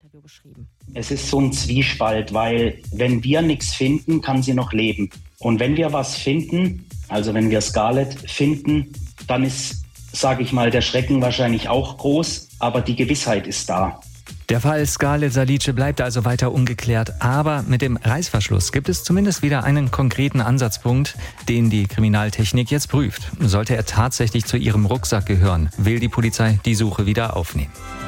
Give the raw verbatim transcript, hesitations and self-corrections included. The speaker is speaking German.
Interview beschrieben. Es ist so ein Zwiespalt, weil wenn wir nichts finden, kann sie noch leben. Und wenn wir was finden, also wenn wir Scarlett finden, dann ist, sage ich mal, der Schrecken wahrscheinlich auch groß, aber die Gewissheit ist da. Der Fall Scarlett Salice bleibt also weiter ungeklärt, aber mit dem Reißverschluss gibt es zumindest wieder einen konkreten Ansatzpunkt, den die Kriminaltechnik jetzt prüft. Sollte er tatsächlich zu ihrem Rucksack gehören, will die Polizei die Suche wieder aufnehmen.